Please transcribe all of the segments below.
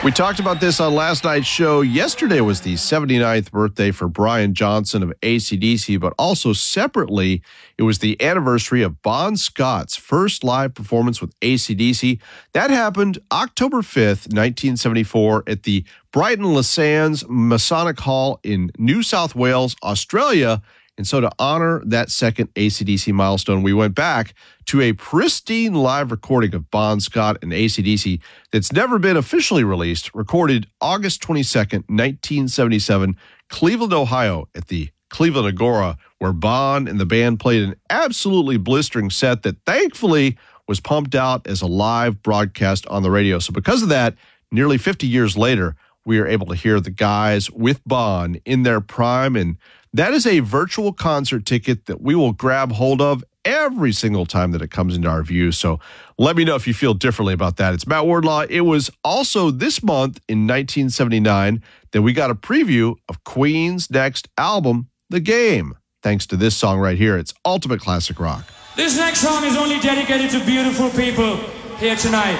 We talked about this on last night's show. Yesterday was the 79th birthday for Brian Johnson of AC/DC, but also separately, it was the anniversary of Bon Scott's first live performance with AC/DC. That happened October 5th, 1974 at the Brighton Les Sands Masonic Hall in New South Wales, Australia. And so to honor that second AC/DC milestone, we went back to a pristine live recording of Bon Scott and AC/DC that's never been officially released, recorded August 22nd, 1977, Cleveland, Ohio, at the Cleveland Agora, where Bon and the band played an absolutely blistering set that thankfully was pumped out as a live broadcast on the radio. So because of that, nearly 50 years later, we are able to hear the guys with Bon in their prime, and that is a virtual concert ticket that we will grab hold of every single time that it comes into our view. So let me know if you feel differently about that. It's Matt Wardlaw. It was also this month in 1979 that we got a preview of Queen's next album, The Game, thanks to this song right here. It's ultimate classic rock. This next song is only dedicated to beautiful people here tonight.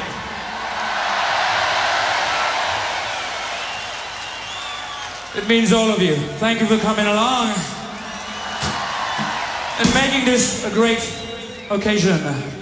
It means all of you. Thank you for coming along and making this a great occasion.